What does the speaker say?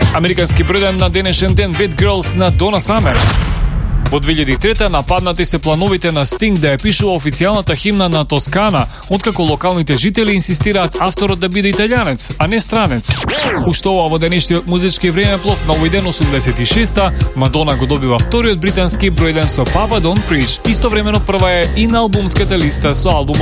Американски број 1 на денешен ден Bad Girls на Donna Summer. Во 2003 нападнати се плановите на Стинг да ја пишува официјалната химна на Тоскана, откако локалните жители инсистираат авторот да биде италијанец, а не странец. Уште ова во денешниот музички времеплов на овој ден 86-та, Мадона го добива вториот британски број 1 со Papa Don't Preach. Истовремено прва е и на албумската листа со албумот